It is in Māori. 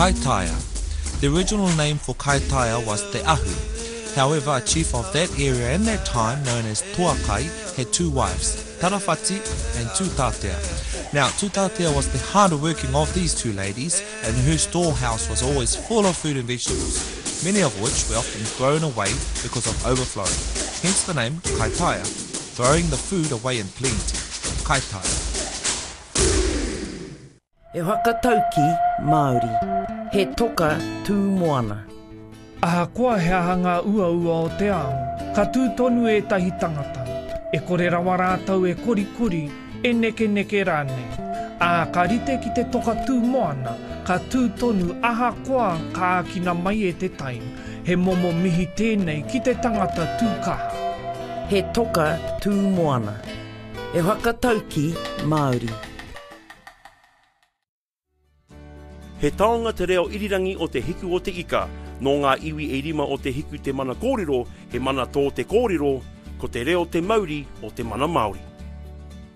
Kaitaia. The original name for Kaitaia was Te Ahu. However, a chief of that area in that time, known as Tuakai, had two wives, Tarawhati and Tūtātea. Now, Tūtātea was the harder working of these two ladies, and her storehouse was always full of food and vegetables, many of which were often thrown away because of overflowing. Hence the name Kaitaia, throwing the food away in plenty. Kaitaia. E whakatauki Māori, he toka tū moana. Ahakoa he ahanga ua o te ao, ka tūtonu e tahi tangata. E kore rawa rātau e kori, e neke rāne. A ka rite ki te toka tū moana, ka tūtonu ahakoa ka akina mai e te taim. He momo mihi tēnei ki te tangata tūkaha. He toka tū moana. E whakatauki Māori. He taonga te reo irirangi o te hiku o te ika, no ngā iwi e rima o te hiku te mana kōrero, he mana tō te kōrero, ko te reo te Māori o te mana Māori.